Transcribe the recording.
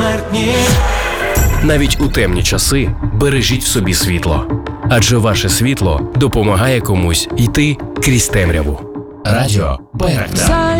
безсмертні. Навіть у темні часи бережіть в собі світло. Адже ваше світло допомагає комусь йти крізь темряву. Радіо Байрактар.